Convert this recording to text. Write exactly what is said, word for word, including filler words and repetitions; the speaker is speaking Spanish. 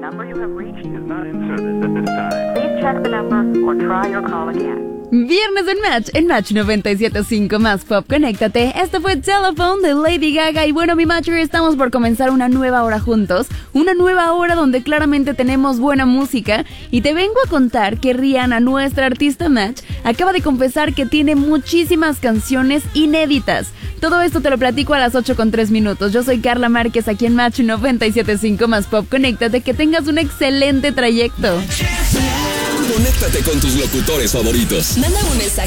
number you have reached is not in service at this time. Please check the number or try your call again. Viernes en Match, en Match noventa y siete punto cinco más Pop, conéctate. Esto fue Telephone de Lady Gaga. Y bueno, mi Matcher, estamos por comenzar una nueva hora juntos. Una nueva hora donde claramente tenemos buena música. Y te vengo a contar que Rihanna, nuestra artista Match, acaba de confesar que tiene muchísimas canciones inéditas. Todo esto te lo platico a las ocho con tres minutos. Yo soy Carla Márquez, aquí en Match noventa y siete punto cinco más Pop, conéctate. Que tengas un excelente trayecto. Conéctate con tus locutores favoritos. Manda un mensaje